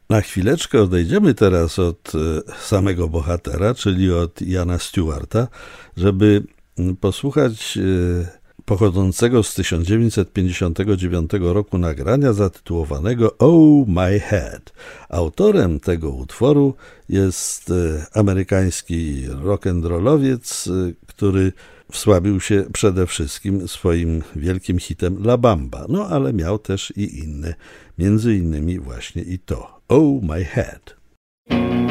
Na chwileczkę odejdziemy teraz od samego bohatera, czyli od Iana Stewarta, żeby posłuchać pochodzącego z 1959 roku nagrania zatytułowanego Oh My Head. Autorem tego utworu jest amerykański rock'n'rollowiec, który wsławił się przede wszystkim swoim wielkim hitem La Bamba, no ale miał też i inne, między innymi właśnie i to Oh My Head.